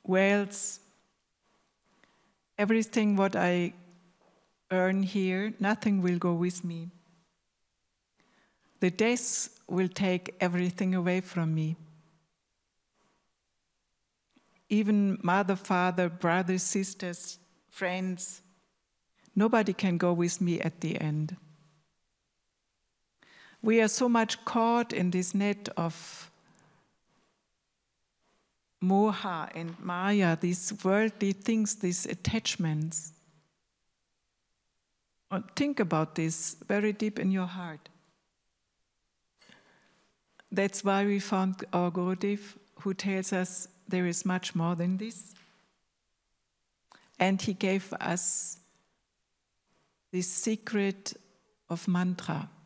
wealth, everything what I earn here, nothing will go with me. The death will take everything away from me. Even mother, father, brothers, sisters, friends, nobody can go with me at the end. We are so much caught in this net of moha and maya, these worldly things, these attachments. Think about this very deep in your heart. That's why we found our Gurudev, who tells us there is much more than this. And he gave us this secret of mantra.